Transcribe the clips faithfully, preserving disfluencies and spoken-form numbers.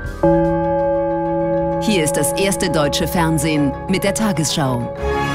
Hier ist das erste deutsche Fernsehen mit der Tagesschau.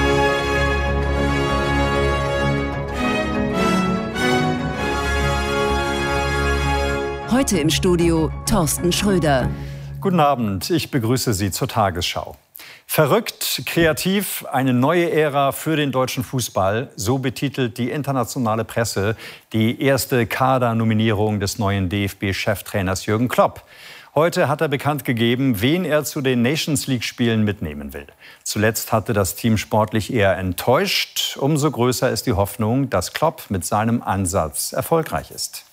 Heute im Studio Thorsten Schröder. Guten Abend, ich begrüße Sie zur Tagesschau. Verrückt, kreativ, eine neue Ära für den deutschen Fußball, so betitelt die internationale Presse die erste Kadernominierung des neuen D F B-Cheftrainers Jürgen Klopp. Heute hat er bekannt gegeben, wen er zu den Nations-League-Spielen mitnehmen will. Zuletzt hatte das Team sportlich eher enttäuscht. Umso größer ist die Hoffnung, dass Klopp mit seinem Ansatz erfolgreich ist.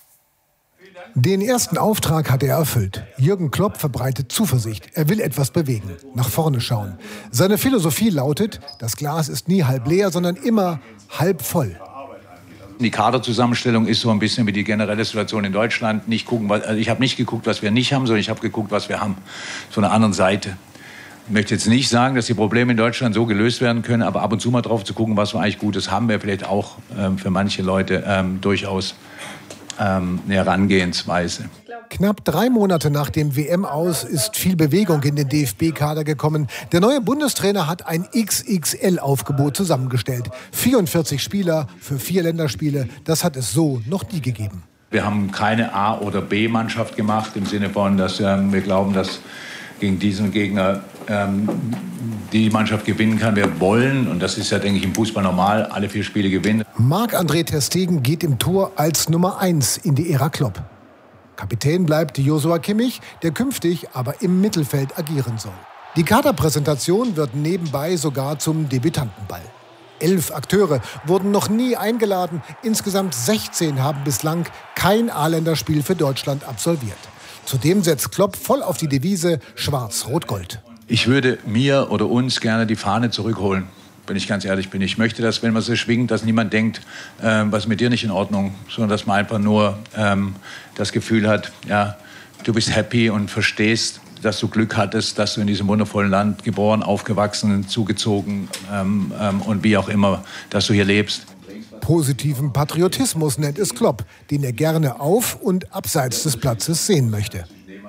Den ersten Auftrag hat er erfüllt. Jürgen Klopp verbreitet Zuversicht. Er will etwas bewegen, nach vorne schauen. Seine Philosophie lautet, das Glas ist nie halb leer, sondern immer halb voll. Die Kaderzusammenstellung ist so ein bisschen wie die generelle Situation in Deutschland. Nicht gucken, also ich habe nicht geguckt, was wir nicht haben, sondern ich habe geguckt, was wir haben. Von der anderen Seite. Ich möchte jetzt nicht sagen, dass die Probleme in Deutschland so gelöst werden können, aber ab und zu mal drauf zu gucken, was wir eigentlich Gutes haben, wäre vielleicht auch ähm, für manche Leute ähm, durchaus ähm, eine Herangehensweise. Knapp drei Monate nach dem W M-Aus ist viel Bewegung in den D F B-Kader gekommen. Der neue Bundestrainer hat ein X X L-Aufgebot zusammengestellt. vierundvierzig Spieler für vier Länderspiele, das hat es so noch nie gegeben. Wir haben keine A- oder B-Mannschaft gemacht, im Sinne von, dass ähm, wir glauben, dass gegen diesen Gegner ähm, die Mannschaft gewinnen kann. Wir wollen, und das ist ja, denke ich, im Fußball normal, alle vier Spiele gewinnen. Marc-André ter Stegen geht im Tor als Nummer eins in die Ära Klopp. Kapitän bleibt Joshua Kimmich, der künftig aber im Mittelfeld agieren soll. Die Kaderpräsentation wird nebenbei sogar zum Debütantenball. Elf Akteure wurden noch nie eingeladen. Insgesamt sechzehn haben bislang kein A-Länderspiel für Deutschland absolviert. Zudem setzt Klopp voll auf die Devise Schwarz-Rot-Gold. Ich würde mir oder uns gerne die Fahne zurückholen, wenn ich ganz ehrlich bin. Ich möchte, dass, wenn man so schwingt, dass niemand denkt, äh, was ist mit dir nicht in Ordnung, sondern dass man einfach nur ähm, das Gefühl hat, ja, du bist happy und verstehst, dass du Glück hattest, dass du in diesem wundervollen Land geboren, aufgewachsen, zugezogen ähm, ähm, und wie auch immer, dass du hier lebst. Positiven Patriotismus nennt es Klopp, den er gerne auf und abseits des Platzes sehen möchte.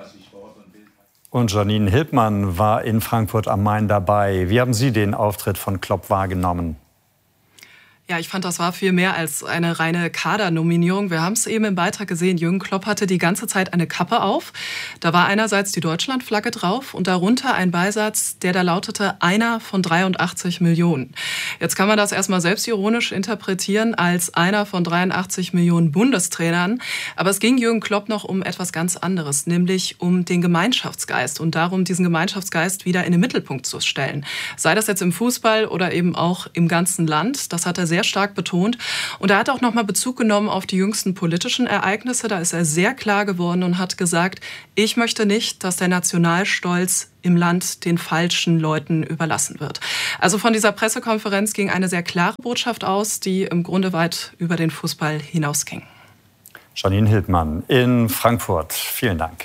Und Janine Hildmann war in Frankfurt am Main dabei. Wie haben Sie den Auftritt von Klopp wahrgenommen? Ja, ich fand, das war viel mehr als eine reine Kadernominierung. Wir haben es eben im Beitrag gesehen. Jürgen Klopp hatte die ganze Zeit eine Kappe auf. Da war einerseits die Deutschlandflagge drauf und darunter ein Beisatz, der da lautete, einer von dreiundachtzig Millionen. Jetzt kann man das erstmal selbstironisch interpretieren als einer von dreiundachtzig Millionen Bundestrainern. Aber es ging Jürgen Klopp noch um etwas ganz anderes, nämlich um den Gemeinschaftsgeist und darum, diesen Gemeinschaftsgeist wieder in den Mittelpunkt zu stellen. Sei das jetzt im Fußball oder eben auch im ganzen Land. Das hat er sehr stark betont. Und er hat auch nochmal Bezug genommen auf die jüngsten politischen Ereignisse. Da ist er sehr klar geworden und hat gesagt, ich möchte nicht, dass der Nationalstolz im Land den falschen Leuten überlassen wird. Also von dieser Pressekonferenz ging eine sehr klare Botschaft aus, die im Grunde weit über den Fußball hinausging. Janine Hildmann in Frankfurt. Vielen Dank.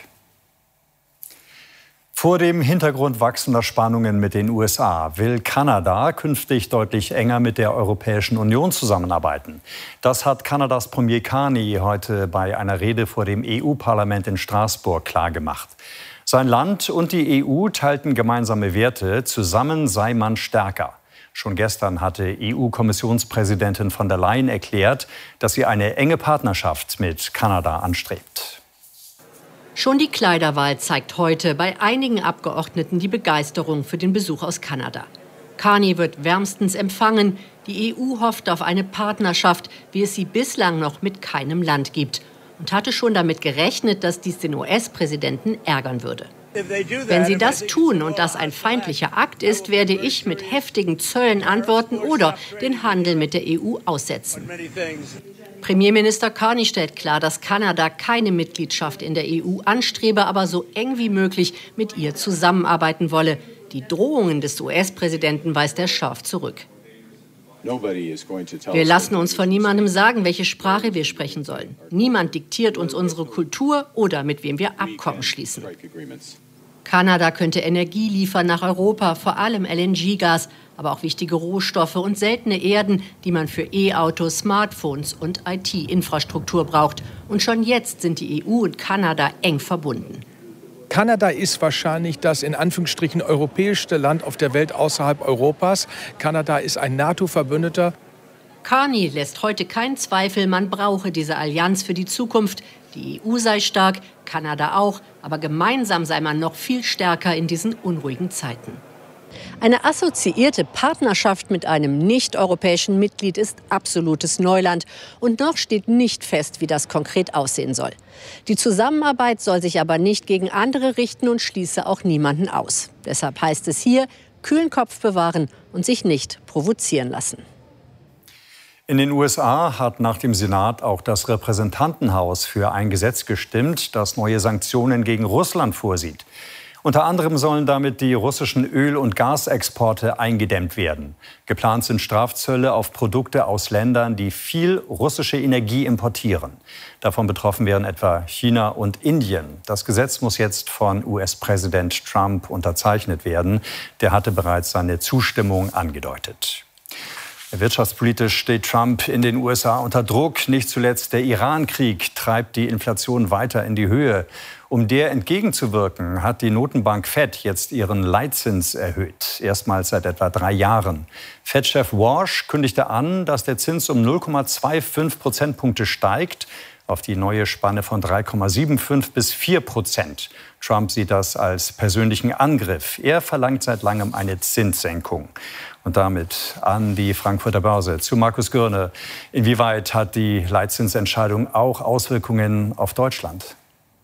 Vor dem Hintergrund wachsender Spannungen mit den U S A will Kanada künftig deutlich enger mit der Europäischen Union zusammenarbeiten. Das hat Kanadas Premier Carney heute bei einer Rede vor dem E U-Parlament in Straßburg klargemacht. Sein Land und die E U teilten gemeinsame Werte. Zusammen sei man stärker. Schon gestern hatte E U-Kommissionspräsidentin von der Leyen erklärt, dass sie eine enge Partnerschaft mit Kanada anstrebt. Schon die Kleiderwahl zeigt heute bei einigen Abgeordneten die Begeisterung für den Besuch aus Kanada. Carney wird wärmstens empfangen. Die E U hofft auf eine Partnerschaft, wie es sie bislang noch mit keinem Land gibt. Und hatte schon damit gerechnet, dass dies den U S-Präsidenten ärgern würde. Wenn sie das tun und das ein feindlicher Akt ist, werde ich mit heftigen Zöllen antworten oder den Handel mit der E U aussetzen. Premierminister Carney stellt klar, dass Kanada keine Mitgliedschaft in der E U anstrebe, aber so eng wie möglich mit ihr zusammenarbeiten wolle. Die Drohungen des U S-Präsidenten weist er scharf zurück. Wir lassen uns von niemandem sagen, welche Sprache wir sprechen sollen. Niemand diktiert uns unsere Kultur oder mit wem wir Abkommen schließen. Kanada könnte Energie liefern nach Europa, vor allem L N G-Gas, aber auch wichtige Rohstoffe und seltene Erden, die man für E-Autos, Smartphones und I T-Infrastruktur braucht. Und schon jetzt sind die E U und Kanada eng verbunden. Kanada ist wahrscheinlich das in Anführungsstrichen europäischste Land auf der Welt außerhalb Europas. Kanada ist ein NATO-Verbündeter. Carney lässt heute keinen Zweifel, man brauche diese Allianz für die Zukunft. Die E U sei stark, Kanada auch, aber gemeinsam sei man noch viel stärker in diesen unruhigen Zeiten. Eine assoziierte Partnerschaft mit einem nicht-europäischen Mitglied ist absolutes Neuland. Und noch steht nicht fest, wie das konkret aussehen soll. Die Zusammenarbeit soll sich aber nicht gegen andere richten und schließe auch niemanden aus. Deshalb heißt es hier, kühlen Kopf bewahren und sich nicht provozieren lassen. In den U S A hat nach dem Senat auch das Repräsentantenhaus für ein Gesetz gestimmt, das neue Sanktionen gegen Russland vorsieht. Unter anderem sollen damit die russischen Öl- und Gasexporte eingedämmt werden. Geplant sind Strafzölle auf Produkte aus Ländern, die viel russische Energie importieren. Davon betroffen wären etwa China und Indien. Das Gesetz muss jetzt von U S-Präsident Trump unterzeichnet werden. Der hatte bereits seine Zustimmung angedeutet. Wirtschaftspolitisch steht Trump in den U S A unter Druck. Nicht zuletzt der Iran-Krieg treibt die Inflation weiter in die Höhe. Um der entgegenzuwirken, hat die Notenbank Fed jetzt ihren Leitzins erhöht. Erstmals seit etwa drei Jahren. Fed-Chef Walsh kündigte an, dass der Zins um null Komma fünfundzwanzig Prozentpunkte steigt, auf die neue Spanne von drei Komma fünfundsiebzig bis vier Prozent. Trump sieht das als persönlichen Angriff. Er verlangt seit langem eine Zinssenkung. Und damit an die Frankfurter Börse zu Markus Gürne. Inwieweit hat die Leitzinsentscheidung auch Auswirkungen auf Deutschland?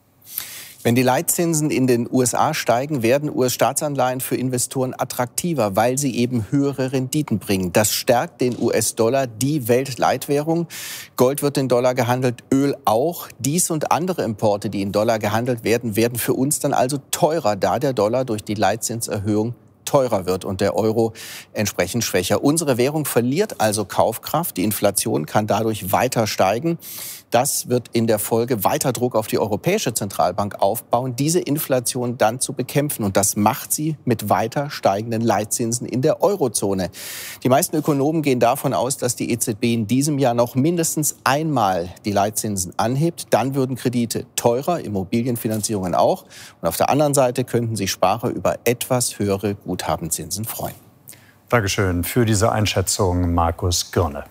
Wenn die Leitzinsen in den U S A steigen, werden U S-Staatsanleihen für Investoren attraktiver, weil sie eben höhere Renditen bringen. Das stärkt den U S-Dollar, die Weltleitwährung. Gold wird in Dollar gehandelt, Öl auch. Dies und andere Importe, die in Dollar gehandelt werden, werden für uns dann also teurer, da der Dollar durch die Leitzinserhöhung teurer wird und der Euro entsprechend schwächer. Unsere Währung verliert also Kaufkraft. Die Inflation kann dadurch weiter steigen. Das wird in der Folge weiter Druck auf die Europäische Zentralbank aufbauen, diese Inflation dann zu bekämpfen. Und das macht sie mit weiter steigenden Leitzinsen in der Eurozone. Die meisten Ökonomen gehen davon aus, dass die E Z B in diesem Jahr noch mindestens einmal die Leitzinsen anhebt. Dann würden Kredite teurer, Immobilienfinanzierungen auch. Und auf der anderen Seite könnten sich Sparer über etwas höhere Guthabenzinsen freuen. Dankeschön für diese Einschätzung, Markus Gürne.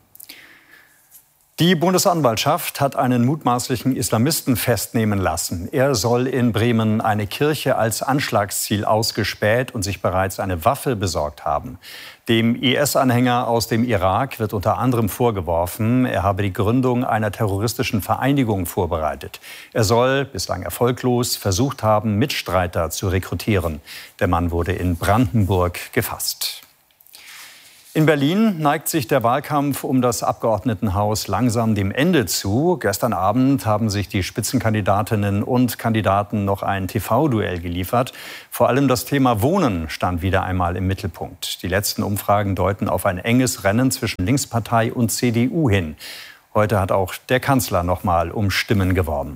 Die Bundesanwaltschaft hat einen mutmaßlichen Islamisten festnehmen lassen. Er soll in Bremen eine Kirche als Anschlagsziel ausgespäht und sich bereits eine Waffe besorgt haben. Dem I S-Anhänger aus dem Irak wird unter anderem vorgeworfen, er habe die Gründung einer terroristischen Vereinigung vorbereitet. Er soll, bislang erfolglos, versucht haben, Mitstreiter zu rekrutieren. Der Mann wurde in Brandenburg gefasst. In Berlin neigt sich der Wahlkampf um das Abgeordnetenhaus langsam dem Ende zu. Gestern Abend haben sich die Spitzenkandidatinnen und Kandidaten noch ein T V-Duell geliefert. Vor allem das Thema Wohnen stand wieder einmal im Mittelpunkt. Die letzten Umfragen deuten auf ein enges Rennen zwischen Linkspartei und C D U hin. Heute hat auch der Kanzler noch mal um Stimmen geworben.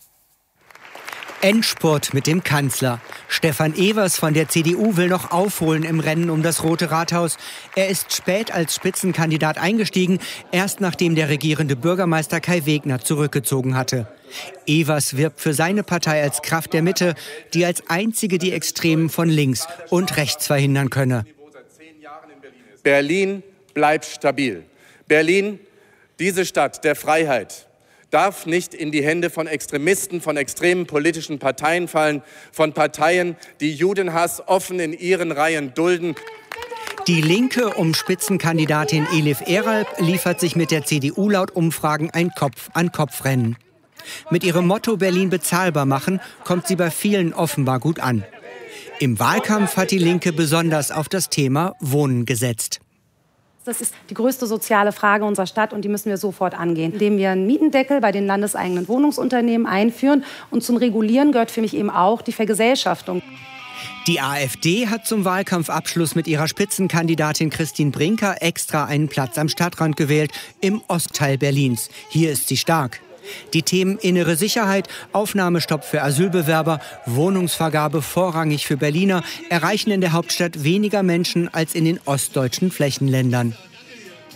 Endspurt mit dem Kanzler. Stefan Evers von der C D U will noch aufholen im Rennen um das Rote Rathaus. Er ist spät als Spitzenkandidat eingestiegen, erst nachdem der regierende Bürgermeister Kai Wegner zurückgezogen hatte. Evers wirbt für seine Partei als Kraft der Mitte, die als einzige die Extremen von links und rechts verhindern könne. Berlin bleibt stabil. Berlin, diese Stadt der Freiheit, darf nicht in die Hände von Extremisten, von extremen politischen Parteien fallen, von Parteien, die Judenhass offen in ihren Reihen dulden. Die Linke um Spitzenkandidatin Elif Eralp liefert sich mit der C D U laut Umfragen ein Kopf-an-Kopf-Rennen. Mit ihrem Motto Berlin bezahlbar machen kommt sie bei vielen offenbar gut an. Im Wahlkampf hat die Linke besonders auf das Thema Wohnen gesetzt. Das ist die größte soziale Frage unserer Stadt und die müssen wir sofort angehen, indem wir einen Mietendeckel bei den landeseigenen Wohnungsunternehmen einführen. Und zum Regulieren gehört für mich eben auch die Vergesellschaftung. Die AfD hat zum Wahlkampfabschluss mit ihrer Spitzenkandidatin Christine Brinker extra einen Platz am Stadtrand gewählt, im Ostteil Berlins. Hier ist sie stark. Die Themen innere Sicherheit, Aufnahmestopp für Asylbewerber, Wohnungsvergabe vorrangig für Berliner erreichen in der Hauptstadt weniger Menschen als in den ostdeutschen Flächenländern.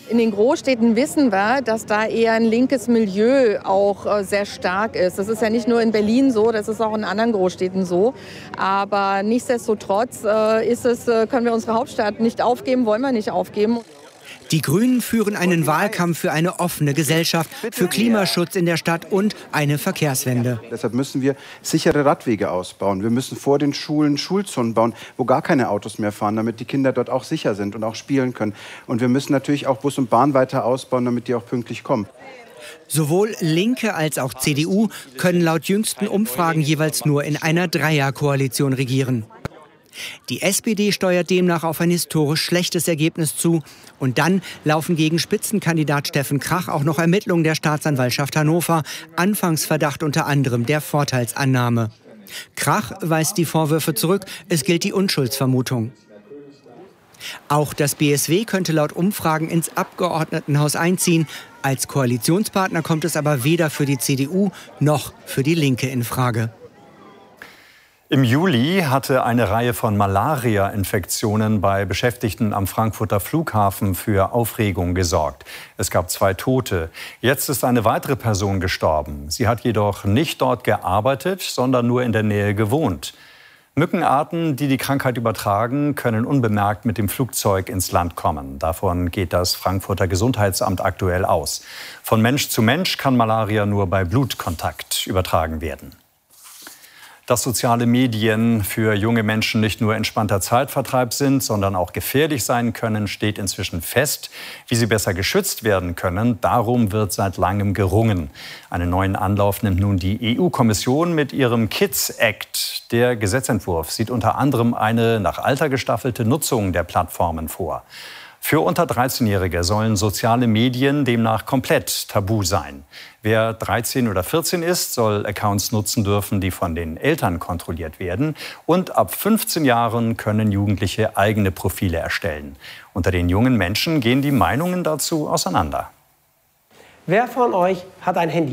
In den Großstädten wissen wir, dass da eher ein linkes Milieu auch äh, sehr stark ist. Das ist ja nicht nur in Berlin so, das ist auch in anderen Großstädten so. Aber nichtsdestotrotz äh, ist es, äh, können wir unsere Hauptstadt nicht aufgeben, wollen wir nicht aufgeben. Die Grünen führen einen Wahlkampf für eine offene Gesellschaft, für Klimaschutz in der Stadt und eine Verkehrswende. Deshalb müssen wir sichere Radwege ausbauen. Wir müssen vor den Schulen Schulzonen bauen, wo gar keine Autos mehr fahren, damit die Kinder dort auch sicher sind und auch spielen können. Und wir müssen natürlich auch Bus und Bahn weiter ausbauen, damit die auch pünktlich kommen. Sowohl Linke als auch C D U können laut jüngsten Umfragen jeweils nur in einer Dreierkoalition regieren. Die S P D steuert demnach auf ein historisch schlechtes Ergebnis zu. Und dann laufen gegen Spitzenkandidat Steffen Krach auch noch Ermittlungen der Staatsanwaltschaft Hannover. Anfangsverdacht unter anderem der Vorteilsannahme. Krach weist die Vorwürfe zurück. Es gilt die Unschuldsvermutung. Auch das B S W könnte laut Umfragen ins Abgeordnetenhaus einziehen. Als Koalitionspartner kommt es aber weder für die C D U noch für die Linke in Frage. Im Juli hatte eine Reihe von Malaria-Infektionen bei Beschäftigten am Frankfurter Flughafen für Aufregung gesorgt. Es gab zwei Tote. Jetzt ist eine weitere Person gestorben. Sie hat jedoch nicht dort gearbeitet, sondern nur in der Nähe gewohnt. Mückenarten, die die Krankheit übertragen, können unbemerkt mit dem Flugzeug ins Land kommen. Davon geht das Frankfurter Gesundheitsamt aktuell aus. Von Mensch zu Mensch kann Malaria nur bei Blutkontakt übertragen werden. Dass soziale Medien für junge Menschen nicht nur entspannter Zeitvertreib sind, sondern auch gefährlich sein können, steht inzwischen fest. Wie sie besser geschützt werden können, darum wird seit langem gerungen. Einen neuen Anlauf nimmt nun die E U-Kommission mit ihrem Kids Act. Der Gesetzentwurf sieht unter anderem eine nach Alter gestaffelte Nutzung der Plattformen vor. Für unter dreizehnjährige sollen soziale Medien demnach komplett tabu sein. Wer dreizehn oder vierzehn ist, soll Accounts nutzen dürfen, die von den Eltern kontrolliert werden. Und ab fünfzehn Jahren können Jugendliche eigene Profile erstellen. Unter den jungen Menschen gehen die Meinungen dazu auseinander. Wer von euch hat ein Handy?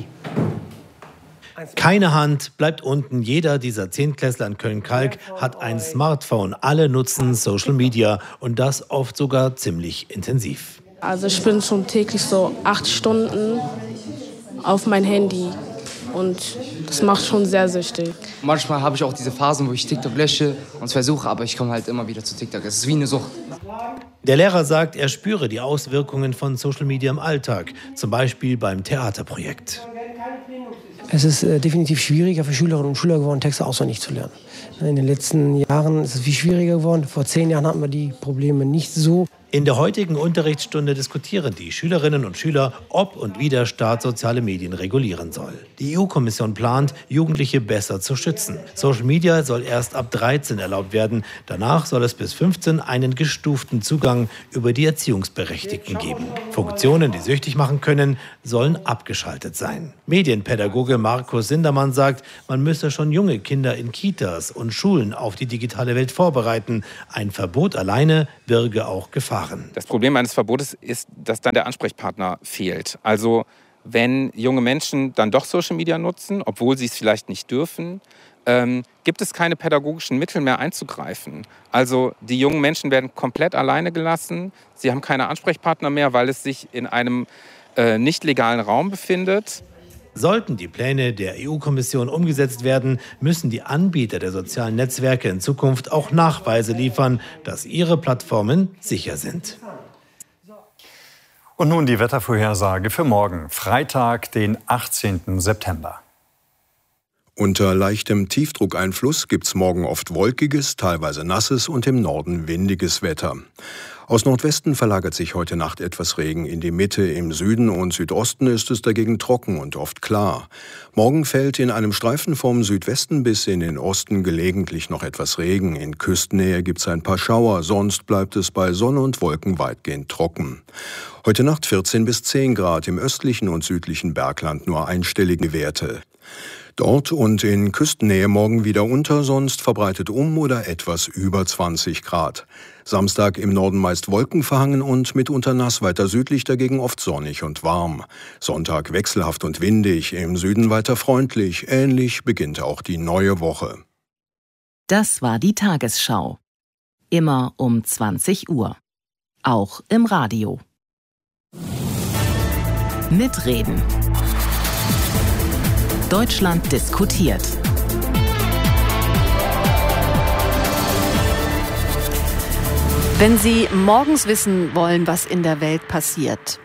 Keine Hand bleibt unten. Jeder dieser Zehntklässler in Köln-Kalk hat ein Smartphone. Alle nutzen Social Media und das oft sogar ziemlich intensiv. Also ich bin schon täglich so acht Stunden auf mein Handy und das macht schon sehr süchtig. Manchmal habe ich auch diese Phasen, wo ich TikTok lösche und es versuche, aber ich komme halt immer wieder zu TikTok. Es ist wie eine Sucht. Der Lehrer sagt, er spüre die Auswirkungen von Social Media im Alltag, zum Beispiel beim Theaterprojekt. Es ist äh, definitiv schwieriger für Schülerinnen und Schüler geworden, Texte auswendig zu lernen. In den letzten Jahren ist es viel schwieriger geworden. Vor zehn Jahren hatten wir die Probleme nicht so. In der heutigen Unterrichtsstunde diskutieren die Schülerinnen und Schüler, ob und wie der Staat soziale Medien regulieren soll. Die E U-Kommission plant, Jugendliche besser zu schützen. Social Media soll erst ab dreizehn erlaubt werden. Danach soll es bis fünfzehn einen gestuften Zugang über die Erziehungsberechtigten geben. Funktionen, die süchtig machen können, sollen abgeschaltet sein. Medienpädagoge Markus Sindermann sagt, man müsse schon junge Kinder in Kitas und Schulen auf die digitale Welt vorbereiten. Ein Verbot alleine birge auch Gefahren. Das Problem eines Verbotes ist, dass dann der Ansprechpartner fehlt. Also wenn junge Menschen dann doch Social Media nutzen, obwohl sie es vielleicht nicht dürfen, ähm, gibt es keine pädagogischen Mittel mehr einzugreifen. Also die jungen Menschen werden komplett alleine gelassen. Sie haben keine Ansprechpartner mehr, weil es sich in einem äh, nicht legalen Raum befindet. Sollten die Pläne der E U-Kommission umgesetzt werden, müssen die Anbieter der sozialen Netzwerke in Zukunft auch Nachweise liefern, dass ihre Plattformen sicher sind. Und nun die Wettervorhersage für morgen, Freitag, den achtzehnten September. Unter leichtem Tiefdruckeinfluss gibt's morgen oft wolkiges, teilweise nasses und im Norden windiges Wetter. Aus Nordwesten verlagert sich heute Nacht etwas Regen in die Mitte. Im Süden und Südosten ist es dagegen trocken und oft klar. Morgen fällt in einem Streifen vom Südwesten bis in den Osten gelegentlich noch etwas Regen. In Küstennähe gibt's ein paar Schauer, sonst bleibt es bei Sonne und Wolken weitgehend trocken. Heute Nacht vierzehn bis zehn Grad, im östlichen und südlichen Bergland nur einstellige Werte. Dort und in Küstennähe morgen wieder unter, sonst verbreitet um oder etwas über zwanzig Grad. Samstag im Norden meist wolkenverhangen und mitunter nass, weiter südlich dagegen oft sonnig und warm. Sonntag wechselhaft und windig, im Süden weiter freundlich. Ähnlich beginnt auch die neue Woche. Das war die Tagesschau. Immer um zwanzig Uhr. Auch im Radio. Mitreden. Deutschland diskutiert. Wenn Sie morgens wissen wollen, was in der Welt passiert,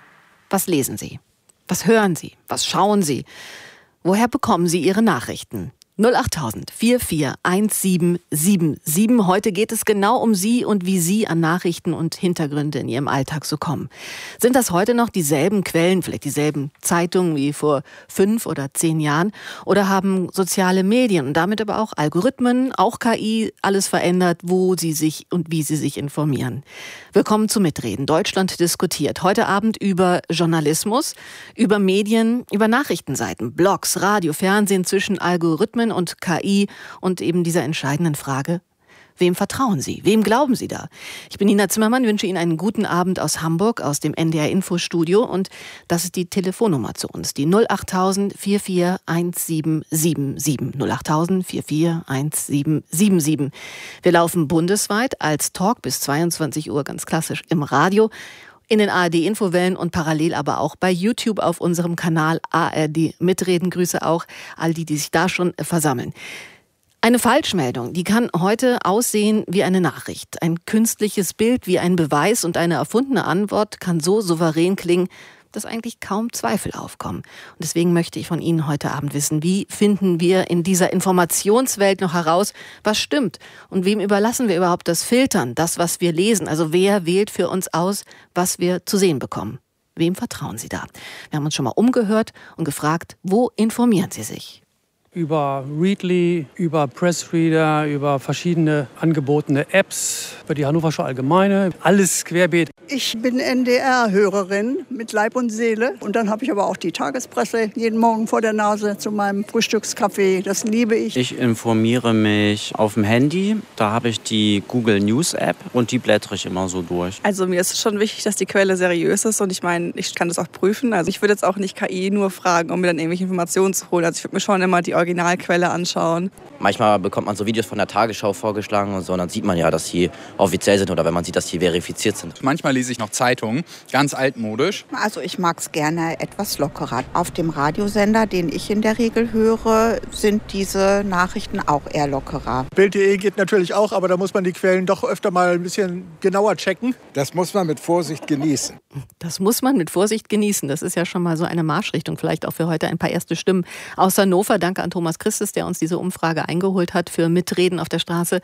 was lesen Sie? Was hören Sie? Was schauen Sie? Woher bekommen Sie Ihre Nachrichten? null acht tausend vier vier eins sieben sieben sieben. Heute geht es genau um Sie und wie Sie an Nachrichten und Hintergründe in Ihrem Alltag so kommen. Sind das heute noch dieselben Quellen, vielleicht dieselben Zeitungen wie vor fünf oder zehn Jahren? Oder haben soziale Medien und damit aber auch Algorithmen, auch K I, alles verändert, wo Sie sich und wie Sie sich informieren? Willkommen zu Mitreden. Deutschland diskutiert. Heute Abend über Journalismus, über Medien, über Nachrichtenseiten, Blogs, Radio, Fernsehen, zwischen Algorithmen und K I und eben dieser entscheidenden Frage, wem vertrauen Sie? Wem glauben Sie da? Ich bin Nina Zimmermann, wünsche Ihnen einen guten Abend aus Hamburg, aus dem N D R-Info-Studio und das ist die Telefonnummer zu uns, die null acht tausend vier vier eins sieben sieben sieben. null acht tausend vier vier eins sieben sieben sieben. Wir laufen bundesweit als Talk bis zweiundzwanzig Uhr, ganz klassisch im Radio, in den A R D-Infowellen und parallel aber auch bei YouTube auf unserem Kanal A R D Mitreden. Grüße auch all die, die sich da schon versammeln. Eine Falschmeldung, die kann heute aussehen wie eine Nachricht. Ein künstliches Bild wie ein Beweis und eine erfundene Antwort kann so souverän klingen, dass eigentlich kaum Zweifel aufkommen. Und deswegen möchte ich von Ihnen heute Abend wissen, wie finden wir in dieser Informationswelt noch heraus, was stimmt? Und wem überlassen wir überhaupt das Filtern, das, was wir lesen? Also wer wählt für uns aus, was wir zu sehen bekommen? Wem vertrauen Sie da? Wir haben uns schon mal umgehört und gefragt, wo informieren Sie sich? Über Readly, über Pressreader, über verschiedene angebotene Apps, über die Hannoversche Allgemeine, alles querbeet. Ich bin N D R-Hörerin mit Leib und Seele. Und dann habe ich aber auch die Tagespresse jeden Morgen vor der Nase zu meinem Frühstückskaffee. Das liebe ich. Ich informiere mich auf dem Handy. Da habe ich die Google News App und die blättere ich immer so durch. Also mir ist schon wichtig, dass die Quelle seriös ist. Und ich meine, ich kann das auch prüfen. Also ich würde jetzt auch nicht K I nur fragen, um mir dann irgendwelche Informationen zu holen. Also ich würde mir schon immer die Originalquelle anschauen. Manchmal bekommt man so Videos von der Tagesschau vorgeschlagen und so, und dann sieht man ja, dass die offiziell sind oder wenn man sieht, dass die verifiziert sind. Manchmal lese ich noch Zeitungen, ganz altmodisch. Also ich mag es gerne etwas lockerer. Auf dem Radiosender, den ich in der Regel höre, sind diese Nachrichten auch eher lockerer. Bild punkt de geht natürlich auch, aber da muss man die Quellen doch öfter mal ein bisschen genauer checken. Das muss man mit Vorsicht genießen. Das muss man mit Vorsicht genießen. Das ist ja schon mal so eine Marschrichtung. Vielleicht auch für heute ein paar erste Stimmen aus Hannover. Danke an Thomas Christus, der uns diese Umfrage eingeholt hat für Mitreden auf der Straße.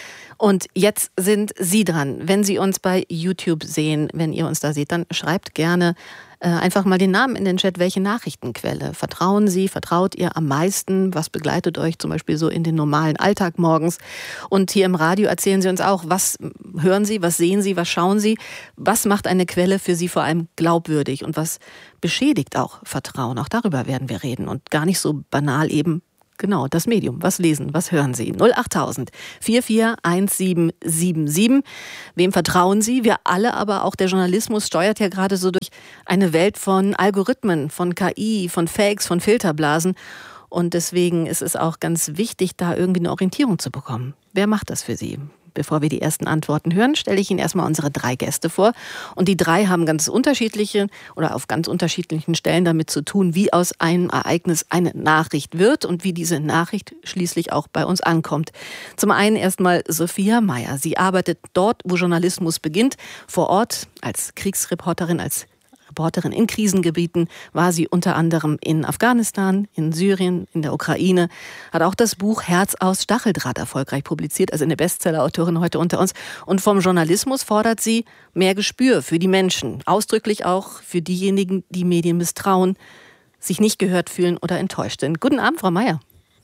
Und jetzt sind Sie dran. Wenn Sie uns bei YouTube sehen, wenn ihr uns da seht, dann schreibt gerne äh, einfach mal den Namen in den Chat. Welche Nachrichtenquelle vertrauen Sie, vertraut ihr am meisten? Was begleitet euch zum Beispiel so in den normalen Alltag morgens? Und hier im Radio erzählen Sie uns auch, was hören Sie, was sehen Sie, was schauen Sie? Was macht eine Quelle für Sie vor allem glaubwürdig? Und was beschädigt auch Vertrauen? Auch darüber werden wir reden. Und gar nicht so banal eben, genau, das Medium. Was lesen, was hören Sie? null acht tausend vier vier eins sieben sieben sieben. Wem vertrauen Sie? Wir alle, aber auch der Journalismus steuert ja gerade so durch eine Welt von Algorithmen, von K I, von Fakes, von Filterblasen. Und deswegen ist es auch ganz wichtig, da irgendwie eine Orientierung zu bekommen. Wer macht das für Sie? Bevor wir die ersten Antworten hören, stelle ich Ihnen erstmal unsere drei Gäste vor. Und die drei haben ganz unterschiedliche oder auf ganz unterschiedlichen Stellen damit zu tun, wie aus einem Ereignis eine Nachricht wird und wie diese Nachricht schließlich auch bei uns ankommt. Zum einen erstmal Sophia Meyer. Sie arbeitet dort, wo Journalismus beginnt, vor Ort als Kriegsreporterin, als Reporterin in Krisengebieten, war sie unter anderem in Afghanistan, in Syrien, in der Ukraine, hat auch das Buch Herz aus Stacheldraht erfolgreich publiziert, also eine Bestseller-Autorin heute unter uns. Und vom Journalismus fordert sie mehr Gespür für die Menschen, ausdrücklich auch für diejenigen, die Medien misstrauen, sich nicht gehört fühlen oder enttäuscht sind. Guten Abend, Frau Meyer.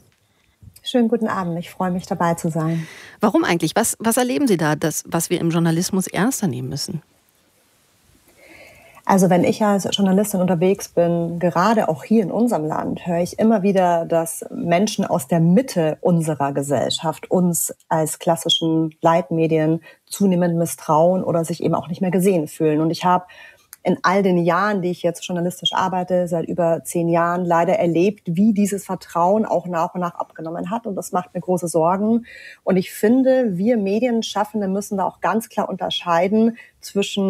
Schönen guten Abend, ich freue mich, dabei zu sein. Warum eigentlich? Was, was erleben Sie da, das, was wir im Journalismus ernster nehmen müssen? Also wenn ich als Journalistin unterwegs bin, gerade auch hier in unserem Land, höre ich immer wieder, dass Menschen aus der Mitte unserer Gesellschaft uns als klassischen Leitmedien zunehmend misstrauen oder sich eben auch nicht mehr gesehen fühlen. Und ich habe in all den Jahren, die ich jetzt journalistisch arbeite, seit über zehn Jahren, leider erlebt, wie dieses Vertrauen auch nach und nach abgenommen hat. Und das macht mir große Sorgen. Und ich finde, wir Medienschaffende müssen da auch ganz klar unterscheiden zwischen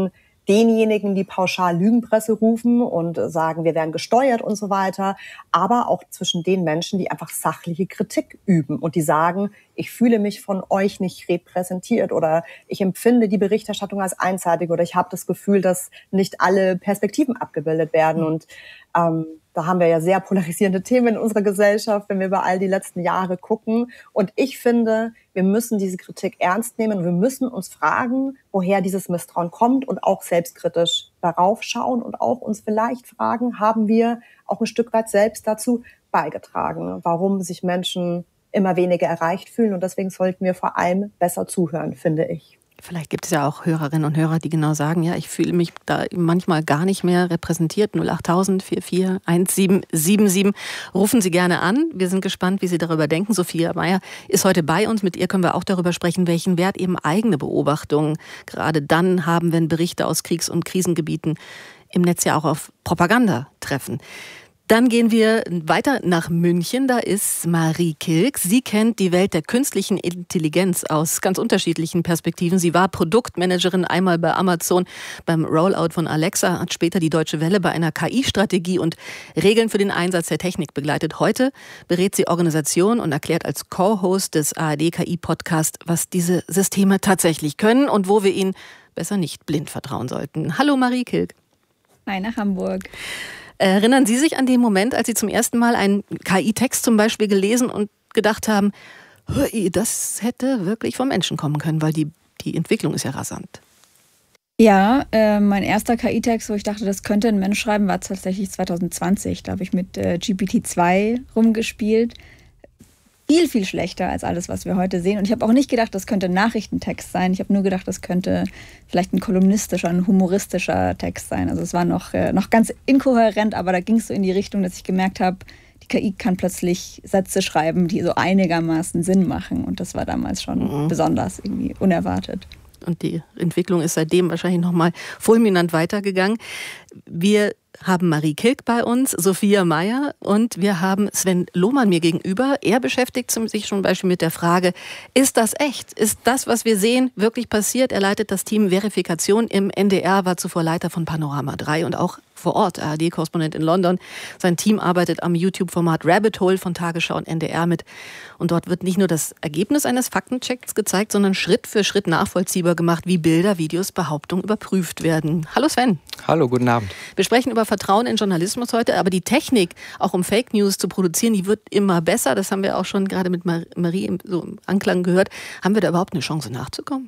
denjenigen, die pauschal Lügenpresse rufen und sagen, wir werden gesteuert und so weiter, aber auch zwischen den Menschen, die einfach sachliche Kritik üben und die sagen, ich fühle mich von euch nicht repräsentiert oder ich empfinde die Berichterstattung als einseitig oder ich habe das Gefühl, dass nicht alle Perspektiven abgebildet werden. Und ähm, da haben wir ja sehr polarisierende Themen in unserer Gesellschaft, wenn wir über all die letzten Jahre gucken. Und ich finde, wir müssen diese Kritik ernst nehmen und wir müssen uns fragen, woher dieses Misstrauen kommt und auch selbstkritisch darauf schauen und auch uns vielleicht fragen, haben wir auch ein Stück weit selbst dazu beigetragen, warum sich Menschen immer weniger erreicht fühlen. Und deswegen sollten wir vor allem besser zuhören, finde ich. Vielleicht gibt es ja auch Hörerinnen und Hörer, die genau sagen, ja, ich fühle mich da manchmal gar nicht mehr repräsentiert. null acht null null vier vier eins sieben sieben sieben. Rufen Sie gerne an. Wir sind gespannt, wie Sie darüber denken. Sophia Mayer ist heute bei uns. Mit ihr können wir auch darüber sprechen, welchen Wert eben eigene Beobachtungen gerade dann haben, wenn Berichte aus Kriegs- und Krisengebieten im Netz ja auch auf Propaganda treffen. Dann gehen wir weiter nach München. Da ist Marie Kilk. Sie kennt die Welt der künstlichen Intelligenz aus ganz unterschiedlichen Perspektiven. Sie war Produktmanagerin einmal bei Amazon beim Rollout von Alexa, hat später die Deutsche Welle bei einer K I-Strategie und Regeln für den Einsatz der Technik begleitet. Heute berät sie Organisationen und erklärt als Co-Host des A R D-K I-Podcasts, was diese Systeme tatsächlich können und wo wir ihnen besser nicht blind vertrauen sollten. Hallo Marie Kilk. Hi nach Hamburg. Erinnern Sie sich an den Moment, als Sie zum ersten Mal einen K I-Text zum Beispiel gelesen und gedacht haben, das hätte wirklich vom Menschen kommen können, weil die, die Entwicklung ist ja rasant. Ja, äh, mein erster K I-Text, wo ich dachte, das könnte ein Mensch schreiben, war tatsächlich zwanzig zwanzig. Da habe ich mit äh, G P T zwei rumgespielt. Viel, viel schlechter als alles, was wir heute sehen. Und ich habe auch nicht gedacht, das könnte ein Nachrichtentext sein. Ich habe nur gedacht, das könnte vielleicht ein kolumnistischer, ein humoristischer Text sein. Also es war noch, äh, noch ganz inkohärent, aber da ging es so in die Richtung, dass ich gemerkt habe, die K I kann plötzlich Sätze schreiben, die so einigermaßen Sinn machen. Und das war damals schon mhm. besonders irgendwie unerwartet. Und die Entwicklung ist seitdem wahrscheinlich noch mal fulminant weitergegangen. Wir haben Marie Kilk bei uns, Sophia Mayer und wir haben Sven Lohmann mir gegenüber. Er beschäftigt sich zum Beispiel mit der Frage, ist das echt? Ist das, was wir sehen, wirklich passiert? Er leitet das Team Verifikation im N D R, war zuvor Leiter von Panorama drei und auch vor Ort A R D-Korrespondent in London. Sein Team arbeitet am YouTube-Format Rabbit Hole von Tagesschau und N D R mit. Und dort wird nicht nur das Ergebnis eines Faktenchecks gezeigt, sondern Schritt für Schritt nachvollziehbar gemacht, wie Bilder, Videos, Behauptungen überprüft werden. Hallo Sven. Hallo, guten Abend. Wir sprechen über Vertrauen in Journalismus heute, aber die Technik, auch um Fake News zu produzieren, die wird immer besser. Das haben wir auch schon gerade mit Marie im, so im Anklang gehört. Haben wir da überhaupt eine Chance nachzukommen?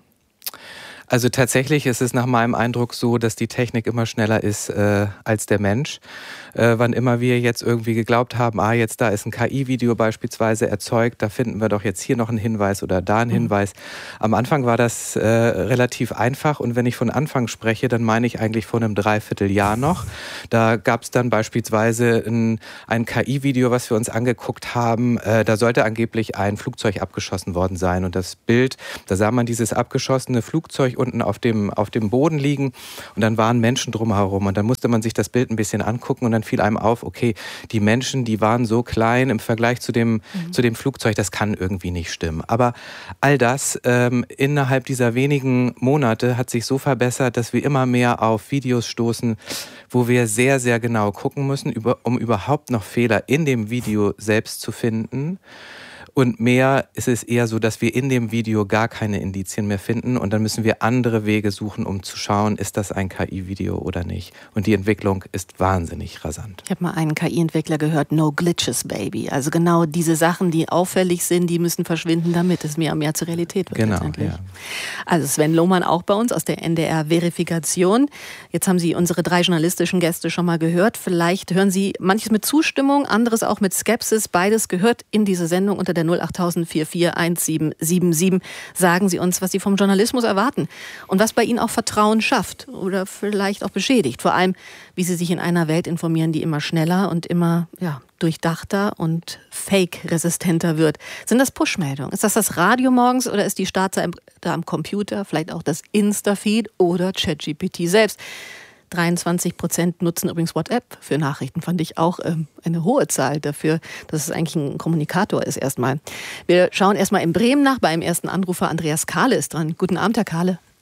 Also tatsächlich ist es nach meinem Eindruck so, dass die Technik immer schneller ist äh, als der Mensch. Äh, wann immer wir jetzt irgendwie geglaubt haben, ah, jetzt da ist ein K I-Video beispielsweise erzeugt, da finden wir doch jetzt hier noch einen Hinweis oder da einen Hinweis. Am Anfang war das äh, relativ einfach und wenn ich von Anfang spreche, dann meine ich eigentlich vor einem Dreivierteljahr noch. Da gab es dann beispielsweise ein, ein K I-Video, was wir uns angeguckt haben. Äh, da sollte angeblich ein Flugzeug abgeschossen worden sein und das Bild, da sah man dieses abgeschossene Flugzeug unten auf dem, auf dem Boden liegen und dann waren Menschen drumherum und dann musste man sich das Bild ein bisschen angucken und dann fiel einem auf, okay, die Menschen, die waren so klein im Vergleich zu dem, mhm. zu dem Flugzeug, das kann irgendwie nicht stimmen. Aber all das ähm, innerhalb dieser wenigen Monate hat sich so verbessert, dass wir immer mehr auf Videos stoßen, wo wir sehr, sehr genau gucken müssen, über, um überhaupt noch Fehler in dem Video selbst zu finden. Und mehr ist es eher so, dass wir in dem Video gar keine Indizien mehr finden und dann müssen wir andere Wege suchen, um zu schauen, ist das ein K I-Video oder nicht. Und die Entwicklung ist wahnsinnig rasant. Ich habe mal einen K I-Entwickler gehört, no glitches, baby. Also genau diese Sachen, die auffällig sind, die müssen verschwinden, damit es mehr und mehr zur Realität wird. Genau, ja. Also Sven Lohmann auch bei uns aus der N D R-Verifikation. Jetzt haben Sie unsere drei journalistischen Gäste schon mal gehört. Vielleicht hören Sie manches mit Zustimmung, anderes auch mit Skepsis. Beides gehört in diese Sendung unter der null acht null null vier vier eins sieben sieben sieben. Sagen Sie uns, was Sie vom Journalismus erwarten und was bei Ihnen auch Vertrauen schafft oder vielleicht auch beschädigt. Vor allem, wie Sie sich in einer Welt informieren, die immer schneller und immer ja, durchdachter und fake-resistenter wird. Sind das Push-Meldungen? Ist das das Radio morgens oder ist die Startseite am Computer, vielleicht auch das Insta-Feed oder ChatGPT selbst? dreiundzwanzig Prozent nutzen übrigens WhatsApp für Nachrichten. Fand ich auch ähm, eine hohe Zahl dafür, dass es eigentlich ein Kommunikator ist erstmal. Wir schauen erstmal in Bremen nach. Beim ersten Anrufer Andreas Kahle ist dran. Guten Abend, Herr Kahle.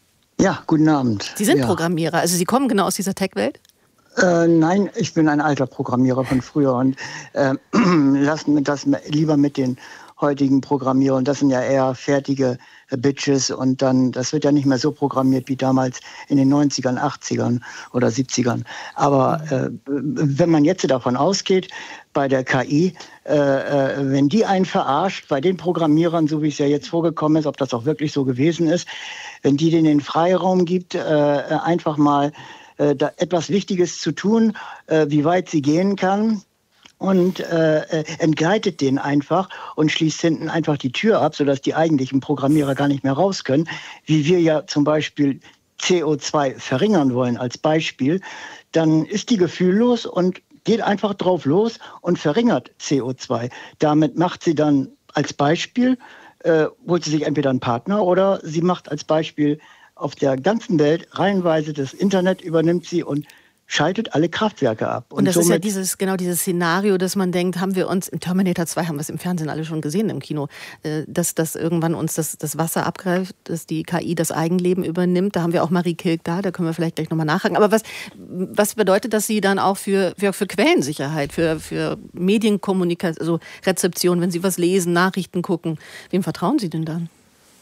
Ja, guten Abend. Sie sind ja. Programmierer, also Sie kommen genau aus dieser Tech-Welt? Äh, nein, ich bin ein alter Programmierer von früher und äh, lassen wir das lieber mit den heutigen Programmierern. Das sind ja eher fertige äh, Bitches und dann, das wird ja nicht mehr so programmiert wie damals in den neunzigern, achtzigern oder siebzigern. Aber äh, wenn man jetzt davon ausgeht, bei der K I, äh, äh, wenn die einen verarscht, bei den Programmierern, so wie es ja jetzt vorgekommen ist, ob das auch wirklich so gewesen ist, wenn die denen den Freiraum gibt, äh, einfach mal äh, da etwas Wichtiges zu tun, äh, wie weit sie gehen kann, und äh, entgleitet den einfach und schließt hinten einfach die Tür ab, sodass die eigentlichen Programmierer gar nicht mehr raus können, wie wir ja zum Beispiel C O zwei verringern wollen als Beispiel, dann ist die gefühllos und geht einfach drauf los und verringert C O zwei. Damit macht sie dann als Beispiel, äh, holt sie sich entweder einen Partner oder sie macht als Beispiel auf der ganzen Welt reihenweise das Internet, übernimmt sie und schaltet alle Kraftwerke ab. Und, und das ist ja dieses, genau dieses Szenario, dass man denkt, haben wir uns, in Terminator zwei haben wir es im Fernsehen alle schon gesehen, im Kino, dass, dass irgendwann uns das, das Wasser abgreift, dass die K I das Eigenleben übernimmt. Da haben wir auch Marie Kilk da, da können wir vielleicht gleich nochmal nachhaken. Aber was, was bedeutet das Sie dann auch für, für, für Quellensicherheit, für, für Medienkommunikation, also Rezeption, wenn Sie was lesen, Nachrichten gucken? Wem vertrauen Sie denn dann?